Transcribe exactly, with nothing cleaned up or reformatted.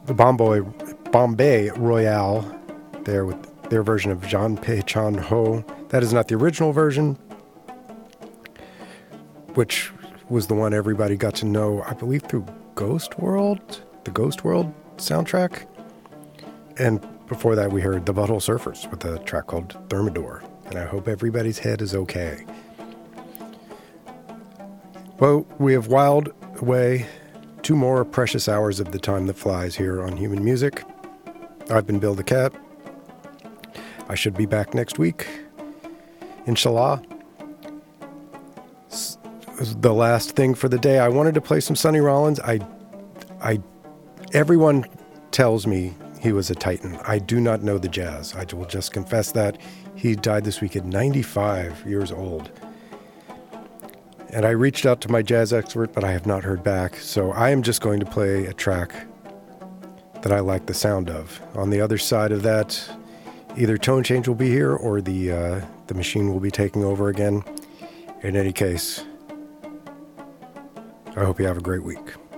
the Bombay, Bombay Royale there with their version of Jan Pe Chan Ho. That is not the original version, which was the one everybody got to know, I believe, through Ghost World, the Ghost World soundtrack. And before that, we heard the Butthole Surfers with a track called Thermidor. And I hope everybody's head is okay. Well, we have whiled away two more precious hours of the time that flies here on Human Music. I've been Bill the Cat. I should be back next week, inshallah. The last thing for the day, I wanted to play some Sonny Rollins. I, I, everyone tells me he was a titan. I do not know the jazz. I will just confess that. He died this week at ninety-five years old. And I reached out to my jazz expert, but I have not heard back. So I am just going to play a track that I like the sound of. On the other side of that, either Tone Change will be here or the uh, the machine will be taking over again. In any case, I hope you have a great week.